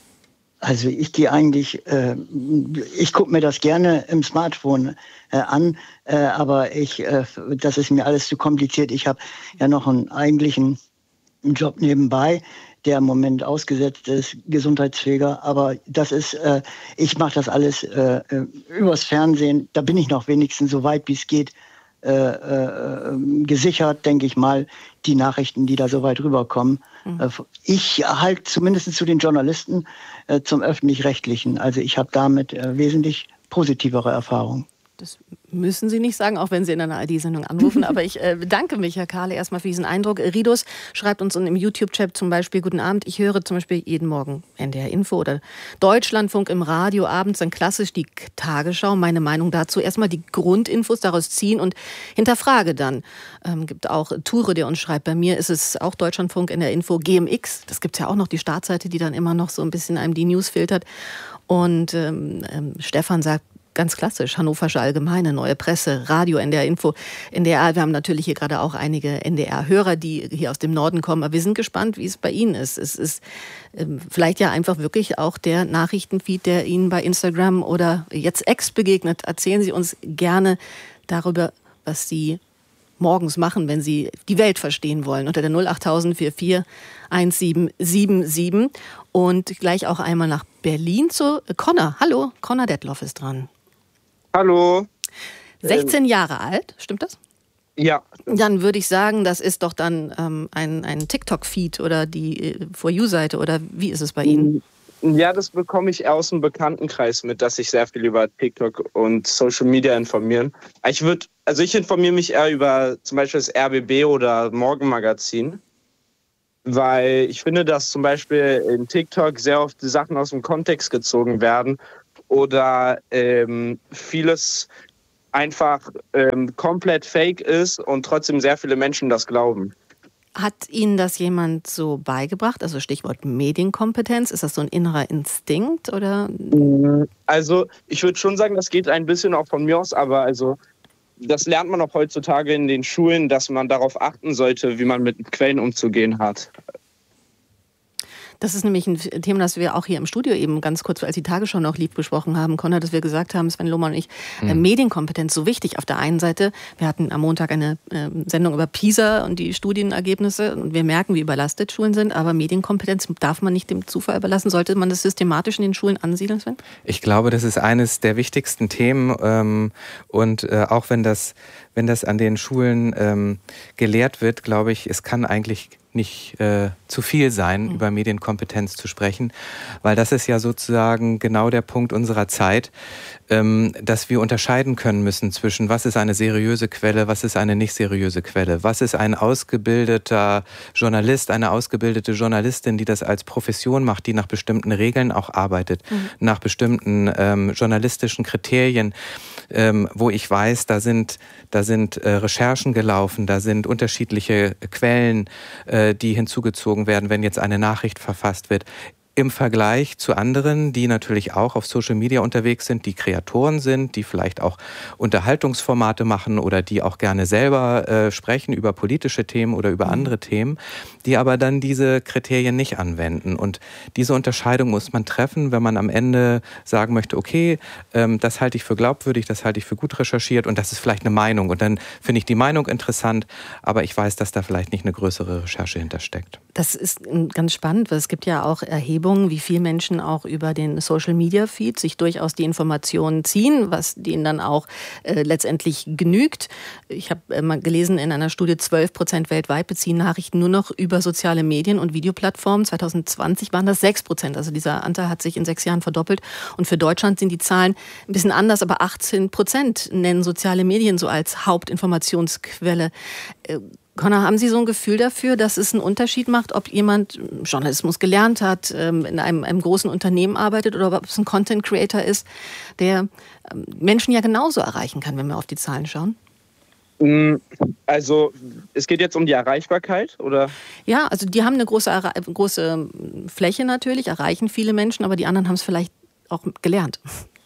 Also ich gehe eigentlich, äh, ich gucke mir das gerne im Smartphone äh, an, äh, aber ich, äh, das ist mir alles zu kompliziert. Ich habe ja noch einen eigentlichen Job nebenbei, der im Moment ausgesetzt ist, Gesundheitspfleger. Aber das ist, äh, ich mache das alles äh, übers Fernsehen. Da bin ich noch wenigstens so weit, wie es geht, äh, äh, gesichert, denke ich mal, die Nachrichten, die da so weit rüberkommen. Mhm. Ich halte zumindest zu den Journalisten, äh, zum Öffentlich-Rechtlichen. Also ich habe damit äh, wesentlich positivere Erfahrungen. Das müssen Sie nicht sagen, auch wenn Sie in einer A R D-Sendung anrufen. Aber ich äh, bedanke mich, Herr Kahle, erstmal für diesen Eindruck. Ridus schreibt uns im YouTube-Chat zum Beispiel: Guten Abend, ich höre zum Beispiel jeden Morgen N D R Info oder Deutschlandfunk im Radio, abends dann klassisch die Tagesschau. Meine Meinung dazu: erstmal die Grundinfos daraus ziehen und hinterfrage dann. Ähm, gibt auch Ture, der uns schreibt, bei mir ist es auch Deutschlandfunk in der Info, G M X. Das gibt es ja auch noch, die Startseite, die dann immer noch so ein bisschen einem die News filtert. Und ähm, ähm, Stefan sagt, ganz klassisch, Hannoversche Allgemeine, Neue Presse, Radio, N D R Info, N D R. Wir haben natürlich hier gerade auch einige N D R-Hörer, die hier aus dem Norden kommen. Aber wir sind gespannt, wie es bei Ihnen ist. Es ist ähm, vielleicht ja einfach wirklich auch der Nachrichtenfeed, der Ihnen bei Instagram oder jetzt X begegnet. Erzählen Sie uns gerne darüber, was Sie morgens machen, wenn Sie die Welt verstehen wollen. Unter der null acht null vier vier eins sieben sieben sieben. Und gleich auch einmal nach Berlin zu Connor. Hallo, Connor Detloff ist dran. Hallo. sechzehn Jahre alt, stimmt das? Ja. Dann würde ich sagen, das ist doch dann ähm, ein, ein TikTok-Feed oder die äh, For You-Seite, oder wie ist es bei Ihnen? Ja, das bekomme ich aus dem Bekanntenkreis mit, dass sich sehr viel über TikTok und Social Media informieren. Ich würde, also ich informiere mich eher über zum Beispiel das R B B oder Morgenmagazin, weil ich finde, dass zum Beispiel in TikTok sehr oft die Sachen aus dem Kontext gezogen werden oder ähm, vieles einfach ähm, komplett fake ist und trotzdem sehr viele Menschen das glauben. Hat Ihnen das jemand so beigebracht? Also Stichwort Medienkompetenz. Ist das so ein innerer Instinkt oder? Also ich würde schon sagen, das geht ein bisschen auch von mir aus, aber also das lernt man auch heutzutage in den Schulen, dass man darauf achten sollte, wie man mit Quellen umzugehen hat. Das ist nämlich ein Thema, das wir auch hier im Studio eben ganz kurz, als die Tagesschau noch lieb besprochen haben, Konrad, dass wir gesagt haben, Sven Lohmann und ich, äh, Medienkompetenz so wichtig. Auf der einen Seite, wir hatten am Montag eine äh, Sendung über PISA und die Studienergebnisse und wir merken, wie überlastet Schulen sind, aber Medienkompetenz darf man nicht dem Zufall überlassen. Sollte man das systematisch in den Schulen ansiedeln, Sven? Ich glaube, das ist eines der wichtigsten Themen ähm, und äh, auch wenn das, wenn das an den Schulen ähm, gelehrt wird, glaube ich, es kann eigentlich nicht äh, zu viel sein, mhm. über Medienkompetenz zu sprechen, weil das ist ja sozusagen genau der Punkt unserer Zeit, ähm, dass wir unterscheiden können müssen zwischen, was ist eine seriöse Quelle, was ist eine nicht seriöse Quelle, was ist ein ausgebildeter Journalist, eine ausgebildete Journalistin, die das als Profession macht, die nach bestimmten Regeln auch arbeitet, mhm. nach bestimmten ähm, journalistischen Kriterien, ähm, wo ich weiß, da sind, da sind äh, Recherchen gelaufen, da sind unterschiedliche Quellen, äh, die hinzugezogen werden, wenn jetzt eine Nachricht verfasst wird. im Vergleich zu anderen, die natürlich auch auf Social Media unterwegs sind, die Kreatoren sind, die vielleicht auch Unterhaltungsformate machen oder die auch gerne selber äh, sprechen über politische Themen oder über mhm. andere Themen, die aber dann diese Kriterien nicht anwenden. Und diese Unterscheidung muss man treffen, wenn man am Ende sagen möchte, okay, ähm, das halte ich für glaubwürdig, das halte ich für gut recherchiert und das ist vielleicht eine Meinung. Und dann finde ich die Meinung interessant, aber ich weiß, dass da vielleicht nicht eine größere Recherche hintersteckt. Das ist ganz spannend, weil es gibt ja auch Erhebungen, wie viele Menschen auch über den Social-Media-Feed sich durchaus die Informationen ziehen, was denen dann auch äh, letztendlich genügt. Ich habe äh, mal gelesen in einer Studie, zwölf Prozent weltweit beziehen Nachrichten nur noch über soziale Medien und Videoplattformen. zwanzig zwanzig waren das sechs Prozent. Also dieser Anteil hat sich in sechs Jahren verdoppelt. Und für Deutschland sind die Zahlen ein bisschen anders, aber achtzehn Prozent nennen soziale Medien so als Hauptinformationsquelle. Äh, Connor, haben Sie so ein Gefühl dafür, dass es einen Unterschied macht, ob jemand Journalismus gelernt hat, in einem, einem großen Unternehmen arbeitet oder ob es ein Content Creator ist, der Menschen ja genauso erreichen kann, wenn wir auf die Zahlen schauen? Also es geht jetzt um die Erreichbarkeit, oder? Ja, also die haben eine große, große Fläche natürlich, erreichen viele Menschen, aber die anderen haben es vielleicht auch gelernt.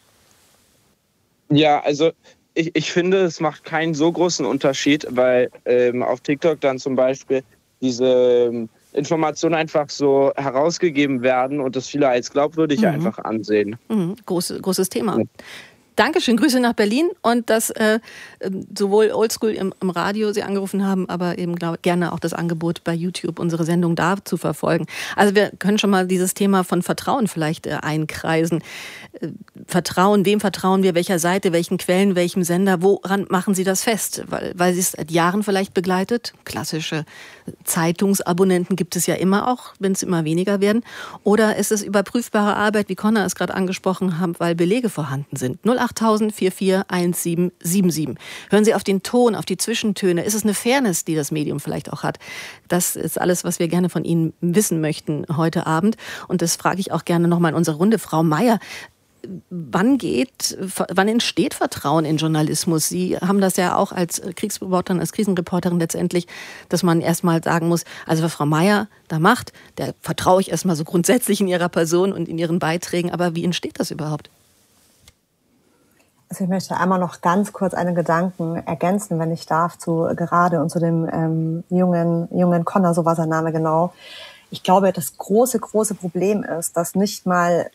Ja, also Ich, ich finde, es macht keinen so großen Unterschied, weil ähm, auf TikTok dann zum Beispiel diese ähm, Informationen einfach so herausgegeben werden und das viele als glaubwürdig mhm. einfach ansehen. Mhm. Groß, großes Thema. Ja. Dankeschön, Grüße nach Berlin und dass äh, sowohl Oldschool im, im Radio Sie angerufen haben, aber eben glaub, gerne auch das Angebot bei YouTube, unsere Sendung da zu verfolgen. Also wir können schon mal dieses Thema von Vertrauen vielleicht äh, einkreisen. Äh, Vertrauen, wem vertrauen wir, welcher Seite, welchen Quellen, welchem Sender, woran machen Sie das fest? Weil, weil Sie es seit Jahren vielleicht begleitet. Klassische Zeitungsabonnenten gibt es ja immer auch, wenn es immer weniger werden. Oder ist es überprüfbare Arbeit, wie Connor es gerade angesprochen hat, weil Belege vorhanden sind? null achttausend vier vier eins sieben sieben sieben. Hören Sie auf den Ton, auf die Zwischentöne. Ist es eine Fairness, die das Medium vielleicht auch hat? Das ist alles, was wir gerne von Ihnen wissen möchten heute Abend. Und das frage ich auch gerne nochmal in unserer Runde. Frau Meier, wann geht, wann entsteht Vertrauen in Journalismus? Sie haben das ja auch als Kriegsreporterin, als Krisenreporterin letztendlich, dass man erstmal sagen muss, also was Frau Meier da macht, da vertraue ich erstmal so grundsätzlich in ihrer Person und in ihren Beiträgen. Aber wie entsteht das überhaupt? Also ich möchte einmal noch ganz kurz einen Gedanken ergänzen, wenn ich darf, zu gerade und zu dem ähm, jungen, jungen Connor, so war sein Name genau. Ich glaube, das große, große Problem ist, dass nicht mal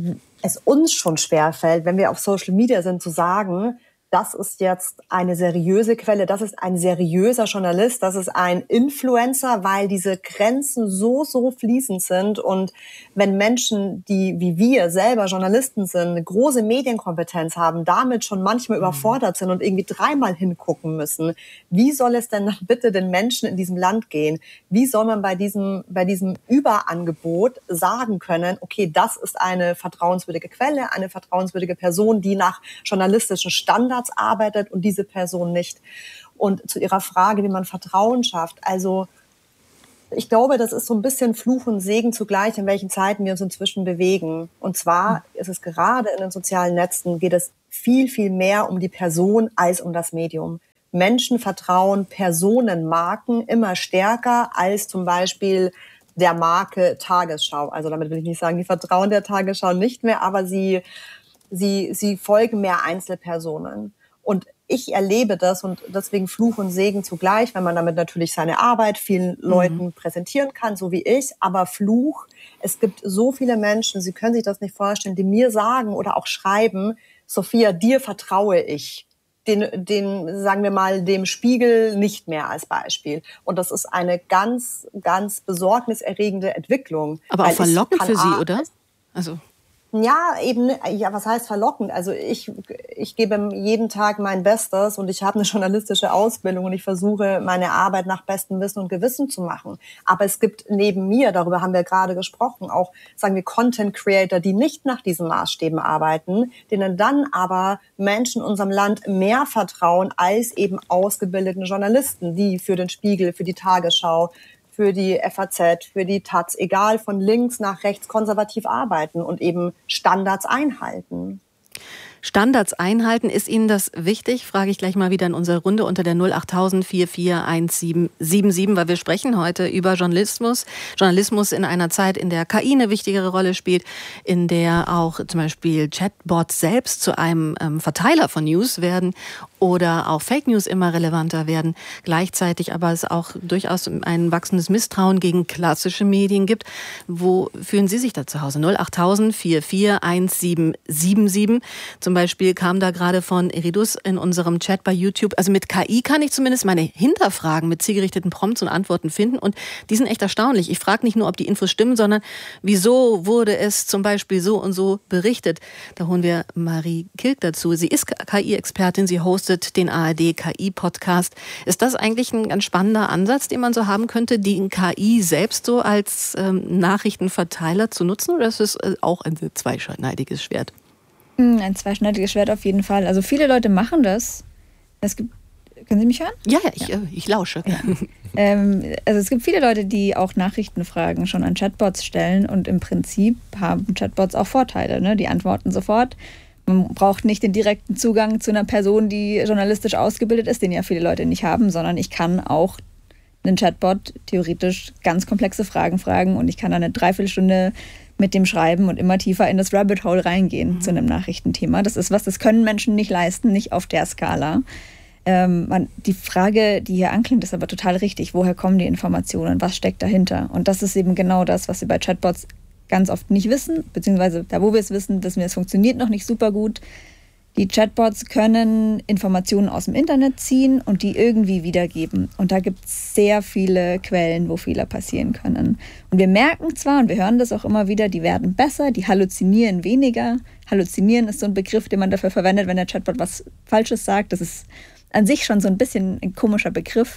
es uns schon schwerfällt, wenn wir auf Social Media sind, zu sagen, das ist jetzt eine seriöse Quelle, das ist ein seriöser Journalist, das ist ein Influencer, weil diese Grenzen so, so fließend sind. Und wenn Menschen, die wie wir selber Journalisten sind, eine große Medienkompetenz haben, damit schon manchmal mhm. überfordert sind und irgendwie dreimal hingucken müssen, wie soll es denn dann bitte den Menschen in diesem Land gehen? Wie soll man bei diesem, bei diesem Überangebot sagen können, okay, das ist eine vertrauenswürdige Quelle, eine vertrauenswürdige Person, die nach journalistischen Standards arbeitet und diese Person nicht. Und zu Ihrer Frage, wie man Vertrauen schafft, also ich glaube, das ist so ein bisschen Fluch und Segen zugleich, in welchen Zeiten wir uns inzwischen bewegen. Und zwar ist es gerade in den sozialen Netzen, geht es viel, viel mehr um die Person als um das Medium. Menschen vertrauen Personenmarken immer stärker als zum Beispiel der Marke Tagesschau. Also damit will ich nicht sagen, die vertrauen der Tagesschau nicht mehr, aber sie Sie, sie folgen mehr Einzelpersonen. Und ich erlebe das und deswegen Fluch und Segen zugleich, wenn man damit natürlich seine Arbeit vielen Leuten mhm. präsentieren kann, so wie ich. Aber Fluch, es gibt so viele Menschen, Sie können sich das nicht vorstellen, die mir sagen oder auch schreiben, Sophia, dir vertraue ich. Den, den, sagen wir mal, dem Spiegel nicht mehr als Beispiel. Und das ist eine ganz, ganz besorgniserregende Entwicklung. Aber auch verlockend für Sie, oder? Also Ja, eben, ja, was heißt verlockend? Also ich, ich gebe jeden Tag mein Bestes und ich habe eine journalistische Ausbildung und ich versuche, meine Arbeit nach bestem Wissen und Gewissen zu machen. Aber es gibt neben mir, darüber haben wir gerade gesprochen, auch, sagen wir, Content Creator, die nicht nach diesen Maßstäben arbeiten, denen dann aber Menschen in unserem Land mehr vertrauen als eben ausgebildeten Journalisten, die für den Spiegel, für die Tagesschau, für die F A Z, für die Taz, egal von links nach rechts konservativ arbeiten und eben Standards einhalten. Standards einhalten. Ist Ihnen das wichtig? Frage ich gleich mal wieder in unsere Runde unter der null acht tausend vier vier eins sieben sieben sieben, weil wir sprechen heute über Journalismus. Journalismus in einer Zeit, in der K I eine wichtigere Rolle spielt, in der auch zum Beispiel Chatbots selbst zu einem ähm, Verteiler von News werden oder auch Fake News immer relevanter werden. Gleichzeitig aber es auch durchaus ein wachsendes Misstrauen gegen klassische Medien gibt. Wo fühlen Sie sich da zu Hause? null acht tausend vier vier eins sieben sieben sieben. Zum Beispiel kam da gerade von Eridus in unserem Chat bei YouTube. Also mit K I kann ich zumindest meine Hinterfragen mit zielgerichteten Prompts und Antworten finden. Und die sind echt erstaunlich. Ich frage nicht nur, ob die Infos stimmen, sondern wieso wurde es zum Beispiel so und so berichtet. Da holen wir Marie Kilk dazu. Sie ist K I-Expertin, sie hostet den A R D K I-Podcast. Ist das eigentlich ein ganz spannender Ansatz, den man so haben könnte, die K I selbst so als ähm, Nachrichtenverteiler zu nutzen? Oder ist es äh, auch ein zweischneidiges Schwert? Ein zweischneidiges Schwert auf jeden Fall. Also viele Leute machen das. Es gibt, können Sie mich hören? Ja, ja, ich, ja. Äh, ich lausche. Ja. ähm, also es gibt viele Leute, die auch Nachrichtenfragen schon an Chatbots stellen und im Prinzip haben Chatbots auch Vorteile. Ne? Die antworten sofort. Man braucht nicht den direkten Zugang zu einer Person, die journalistisch ausgebildet ist, den ja viele Leute nicht haben, sondern ich kann auch einen Chatbot theoretisch ganz komplexe Fragen fragen und ich kann dann eine Dreiviertelstunde mit dem schreiben und immer tiefer in das Rabbit Hole reingehen mhm. zu einem Nachrichtenthema. Das ist was, das können Menschen nicht leisten, nicht auf der Skala. Ähm, man, die Frage, die hier anklingt, ist aber total richtig. Woher kommen die Informationen? Was steckt dahinter? Und das ist eben genau das, was wir bei Chatbots ganz oft nicht wissen, beziehungsweise da, wo wir es wissen, wissen wir, es funktioniert noch nicht super gut. Die Chatbots können Informationen aus dem Internet ziehen und die irgendwie wiedergeben. Und da gibt es sehr viele Quellen, wo Fehler passieren können. Und wir merken zwar, und wir hören das auch immer wieder, die werden besser, die halluzinieren weniger. Halluzinieren ist so ein Begriff, den man dafür verwendet, wenn der Chatbot was Falsches sagt. Das ist an sich schon so ein bisschen ein komischer Begriff.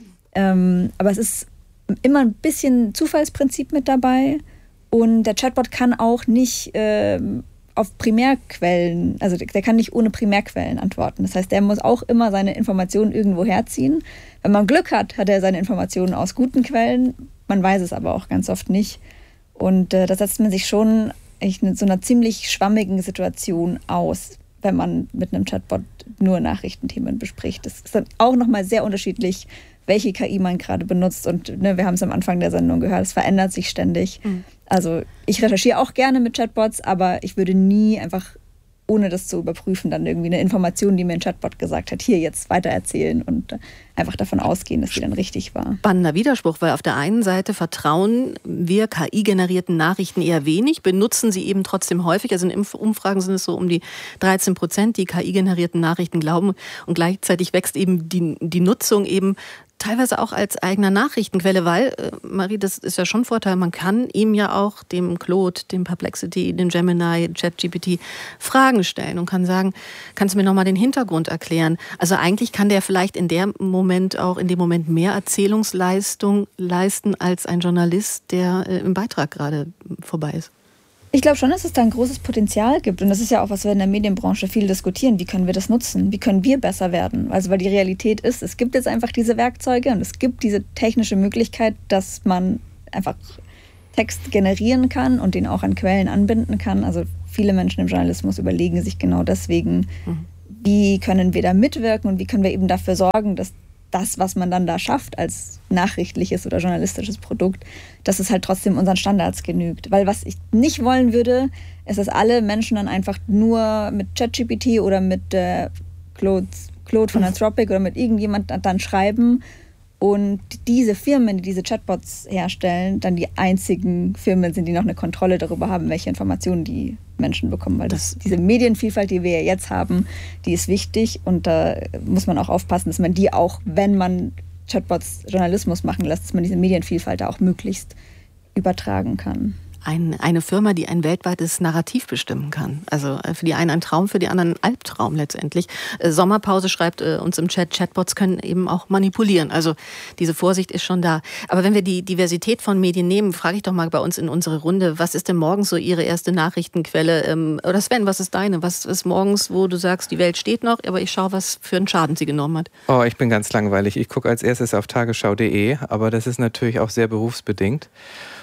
Ähm, aber es ist immer ein bisschen Zufallsprinzip mit dabei. Und der Chatbot kann auch nicht äh, auf Primärquellen, also der kann nicht ohne Primärquellen antworten. Das heißt, der muss auch immer seine Informationen irgendwo herziehen. Wenn man Glück hat, hat er seine Informationen aus guten Quellen. Man weiß es aber auch ganz oft nicht. Und äh, da setzt man sich schon echt in so einer ziemlich schwammigen Situation aus, wenn man mit einem Chatbot nur Nachrichtenthemen bespricht. Das ist dann auch nochmal sehr unterschiedlich, welche K I man gerade benutzt. Und ne, wir haben es am Anfang der Sendung gehört, es verändert sich ständig. Mhm. Also ich recherchiere auch gerne mit Chatbots, aber ich würde nie einfach, ohne das zu überprüfen, dann irgendwie eine Information, die mir ein Chatbot gesagt hat, hier jetzt weitererzählen und einfach davon ausgehen, dass die dann richtig war. Spannender Widerspruch, weil auf der einen Seite vertrauen wir K I-generierten Nachrichten eher wenig, benutzen sie eben trotzdem häufig. Also in Umfragen sind es so um die dreizehn Prozent, die K I-generierten Nachrichten glauben. Und gleichzeitig wächst eben die, die Nutzung eben teilweise auch als eigener Nachrichtenquelle, weil, äh, Marie, das ist ja schon ein Vorteil, man kann ihm ja auch, dem Claude, dem Perplexity, dem Gemini, ChatGPT Fragen stellen und kann sagen, kannst du mir nochmal den Hintergrund erklären? Also eigentlich kann der vielleicht in dem Moment auch in dem Moment mehr Erzählungsleistung leisten als ein Journalist, der äh, im Beitrag gerade vorbei ist. Ich glaube schon, dass es da ein großes Potenzial gibt. Und das ist ja auch, was wir in der Medienbranche viel diskutieren. Wie können wir das nutzen? Wie können wir besser werden? Also weil die Realität ist, es gibt jetzt einfach diese Werkzeuge und es gibt diese technische Möglichkeit, dass man einfach Text generieren kann und den auch an Quellen anbinden kann. Also viele Menschen im Journalismus überlegen sich genau deswegen, mhm. wie können wir da mitwirken und wie können wir eben dafür sorgen, dass das, was man dann da schafft als nachrichtliches oder journalistisches Produkt, dass es halt trotzdem unseren Standards genügt. Weil was ich nicht wollen würde, ist, dass alle Menschen dann einfach nur mit ChatGPT oder mit äh, Claude, Claude von Anthropic oder mit irgendjemand dann schreiben und diese Firmen, die diese Chatbots herstellen, dann die einzigen Firmen sind, die noch eine Kontrolle darüber haben, welche Informationen die Menschen bekommen. Weil das, diese Medienvielfalt, die wir ja jetzt haben, die ist wichtig und da muss man auch aufpassen, dass man die auch, wenn man Chatbots Journalismus machen lässt, dass man diese Medienvielfalt da auch möglichst übertragen kann. Ein, eine Firma, die ein weltweites Narrativ bestimmen kann. Also für die einen ein Traum, für die anderen ein Albtraum letztendlich. Äh, Sommerpause schreibt äh, uns im Chat, Chatbots können eben auch manipulieren. Also diese Vorsicht ist schon da. Aber wenn wir die Diversität von Medien nehmen, frage ich doch mal bei uns in unsere Runde, was ist denn morgens so Ihre erste Nachrichtenquelle? Ähm, oder Sven, was ist deine? Was ist morgens, wo du sagst, die Welt steht noch, aber ich schaue, was für einen Schaden sie genommen hat? Oh, ich bin ganz langweilig. Ich gucke als erstes auf tagesschau punkt de, aber das ist natürlich auch sehr berufsbedingt.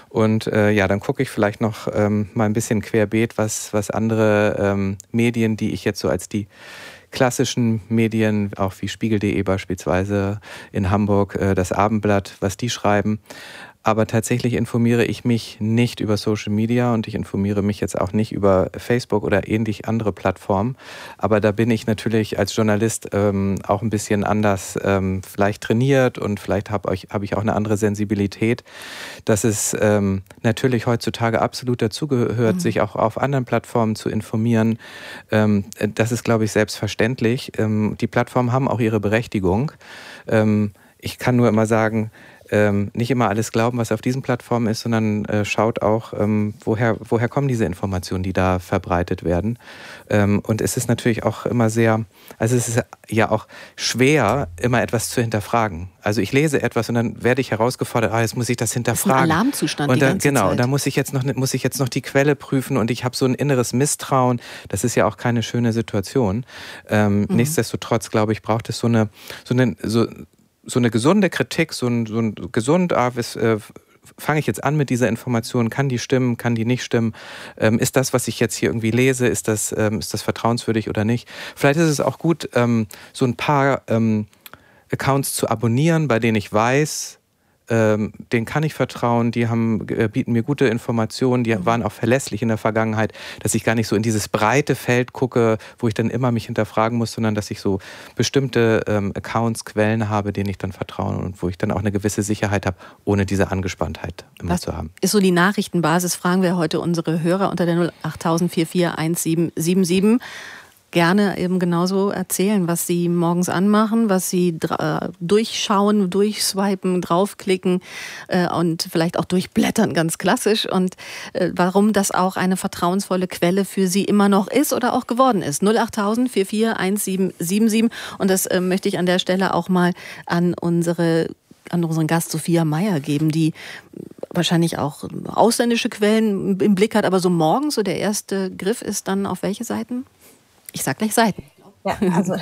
Und äh, ja, dann gucke ich vielleicht noch ähm, mal ein bisschen querbeet, was, was andere ähm, Medien, die ich jetzt so als die klassischen Medien, auch wie Spiegel punkt de beispielsweise in Hamburg, äh, das Abendblatt, was die schreiben. Aber tatsächlich informiere ich mich nicht über Social Media und ich informiere mich jetzt auch nicht über Facebook oder ähnlich andere Plattformen. Aber da bin ich natürlich als Journalist ähm, auch ein bisschen anders ähm, vielleicht trainiert und vielleicht habe hab ich auch eine andere Sensibilität, dass es ähm, natürlich heutzutage absolut dazugehört, mhm. sich auch auf anderen Plattformen zu informieren. Ähm, das ist, glaube ich, selbstverständlich. Ähm, die Plattformen haben auch ihre Berechtigung. Ähm, ich kann nur immer sagen, Ähm, nicht immer alles glauben, was auf diesen Plattformen ist, sondern äh, schaut auch, ähm, woher, woher kommen diese Informationen, die da verbreitet werden. Ähm, und es ist natürlich auch immer sehr, also es ist ja auch schwer, immer etwas zu hinterfragen. Also ich lese etwas und dann werde ich herausgefordert, ah, jetzt muss ich das hinterfragen. Das ist ein Alarmzustand und die dann, ganze genau, Zeit. da muss ich jetzt noch muss ich jetzt noch die Quelle prüfen und ich habe so ein inneres Misstrauen. Das ist ja auch keine schöne Situation. Ähm, mhm. Nichtsdestotrotz, glaube ich, braucht es so eine, so eine, so so eine gesunde Kritik, so ein, so ein gesund, ah, was, äh, fange ich jetzt an mit dieser Information, kann die stimmen, kann die nicht stimmen, ähm, ist das, was ich jetzt hier irgendwie lese, ist das, ähm, ist das vertrauenswürdig oder nicht? Vielleicht ist es auch gut, ähm, so ein paar ähm, Accounts zu abonnieren, bei denen ich weiß, ähm, denen kann ich vertrauen, die haben, äh, bieten mir gute Informationen, die waren auch verlässlich in der Vergangenheit, dass ich gar nicht so in dieses breite Feld gucke, wo ich dann immer mich hinterfragen muss, sondern dass ich so bestimmte ähm, Accounts, Quellen habe, denen ich dann vertraue und wo ich dann auch eine gewisse Sicherheit habe, ohne diese Angespanntheit immer Was zu haben. Ist so die Nachrichtenbasis, fragen wir heute unsere Hörer unter der null acht null vier vier eins sieben sieben sieben. Gerne eben genauso erzählen, was Sie morgens anmachen, was Sie dra- durchschauen, durchswipen, draufklicken äh, und vielleicht auch durchblättern, ganz klassisch. Und äh, warum das auch eine vertrauensvolle Quelle für Sie immer noch ist oder auch geworden ist. null acht null vier vier eins sieben sieben sieben. Und das äh, möchte ich an der Stelle auch mal an unsere an unseren Gast Sophia Meyer geben, die wahrscheinlich auch ausländische Quellen im Blick hat. Aber so morgens, so der erste Griff ist dann auf welche Seiten? Ich sag gleich Seiten. Ja, also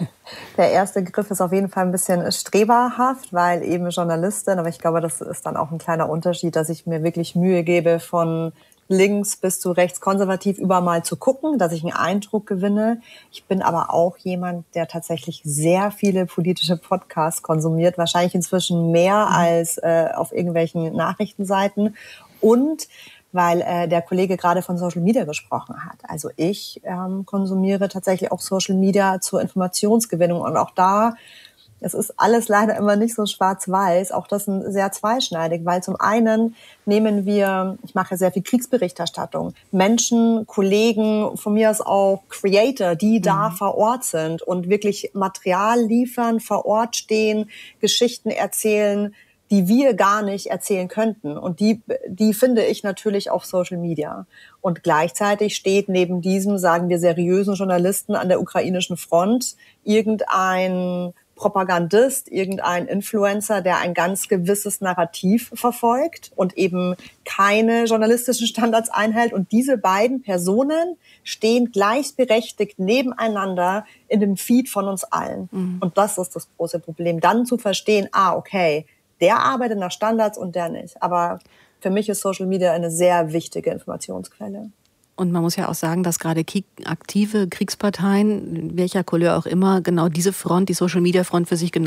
der erste Griff ist auf jeden Fall ein bisschen streberhaft, weil eben Journalistin, aber ich glaube, das ist dann auch ein kleiner Unterschied, dass ich mir wirklich Mühe gebe, von links bis zu rechts konservativ überall mal zu gucken, dass ich einen Eindruck gewinne. Ich bin aber auch jemand, der tatsächlich sehr viele politische Podcasts konsumiert, wahrscheinlich inzwischen mehr mhm. als äh, auf irgendwelchen Nachrichtenseiten. Und weil äh, der Kollege gerade von Social Media gesprochen hat. Also ich ähm, konsumiere tatsächlich auch Social Media zur Informationsgewinnung. Und auch da, es ist alles leider immer nicht so schwarz-weiß. Auch das ist sehr zweischneidig, weil zum einen nehmen wir, ich mache sehr viel Kriegsberichterstattung, Menschen, Kollegen, von mir aus auch Creator, die mhm. da vor Ort sind und wirklich Material liefern, vor Ort stehen, Geschichten erzählen, die wir gar nicht erzählen könnten. Und die, die finde ich natürlich auf Social Media. Und gleichzeitig steht neben diesem, sagen wir, seriösen Journalisten an der ukrainischen Front irgendein Propagandist, irgendein Influencer, der ein ganz gewisses Narrativ verfolgt und eben keine journalistischen Standards einhält. Und diese beiden Personen stehen gleichberechtigt nebeneinander in dem Feed von uns allen. Mhm. Und das ist das große Problem. Dann zu verstehen, ah, okay, der arbeitet nach Standards und der nicht. Aber für mich ist Social Media eine sehr wichtige Informationsquelle. Und man muss ja auch sagen, dass gerade aktive Kriegsparteien, welcher Couleur auch immer, genau diese Front, die Social-Media-Front für sich genommen